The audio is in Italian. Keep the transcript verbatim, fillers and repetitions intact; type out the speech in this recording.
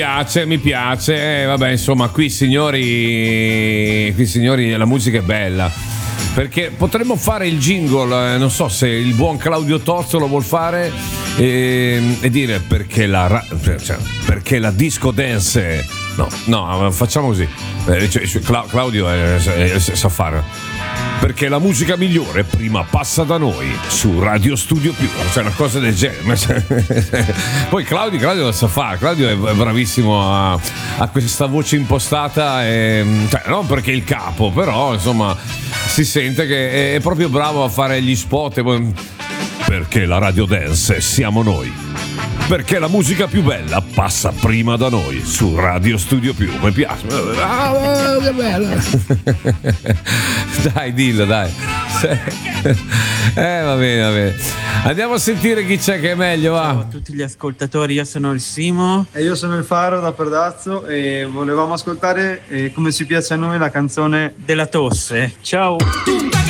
piace, mi piace, eh, vabbè, insomma, qui signori, qui signori, la musica è bella. Perché potremmo fare il jingle, eh, non so se il buon Claudio Tozzo lo vuol fare, e, e dire perché la, cioè, perché la disco dance. No, no, facciamo così. Eh, cioè, Cla- Claudio eh, eh, sa fare. Perché la musica migliore prima passa da noi su Radio Studio Più, cioè una cosa del genere. Poi Claudio, Claudio lo sa fare, Claudio è bravissimo a, a questa voce impostata, e, cioè, non perché è il capo, però insomma si sente che è proprio bravo a fare gli spot. Perché la radio dance siamo noi. Perché la musica più bella passa prima da noi su Radio Studio Più. Mi piace. Ah, che bella. Dai, dillo, dai. Eh, va bene, va bene. Andiamo a sentire chi c'è che è meglio, va. Ciao a tutti gli ascoltatori, io sono il Simo. E io sono il Faro da Perdazzo e volevamo ascoltare eh, come ci piace a noi la canzone Della tosse. Ciao.